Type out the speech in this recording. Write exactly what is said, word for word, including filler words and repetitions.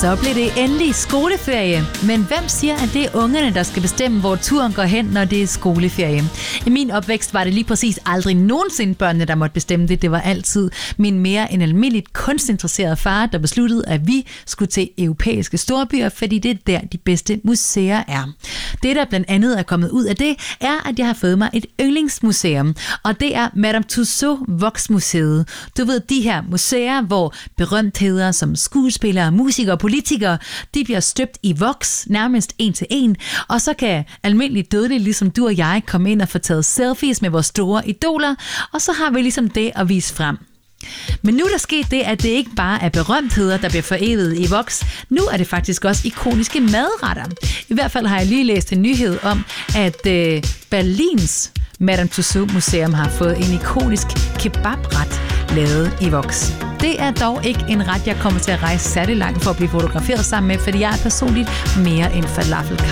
Så blev det endelig skoleferie. Men hvem siger, at det er ungerne, der skal bestemme, hvor turen går hen, når det er skoleferie? I min opvækst var det lige præcis aldrig nogensinde børnene, der måtte bestemme det. Det var altid min mere end almindeligt kunstinteresserede far, der besluttede, at vi skulle til europæiske storbyer, fordi det er der, de bedste museer er. Det, der blandt andet er kommet ud af det, er, at jeg har fået mig et yndlingsmuseum. Og det er Madame Tussauds Voksmuseet. Du ved, de her museer, hvor berømtheder som skuespillere, musikere og politikere, de bliver støbt i voks, nærmest en til en, og så kan almindelige dødelige, ligesom du og jeg, komme ind og få taget selfies med vores store idoler, og så har vi ligesom det at vise frem. Men nu er der sket det, at det ikke bare er berømtheder, der bliver forevet i voks. Nu er det faktisk også ikoniske madretter. I hvert fald har jeg lige læst en nyhed om, at øh, Berlins Madame Tussauds Museum har fået en ikonisk kebabret lavet i voks. Det er dog ikke en ret, jeg kommer til at rejse særlig langt for at blive fotograferet sammen med, fordi jeg er personligt mere en falafel.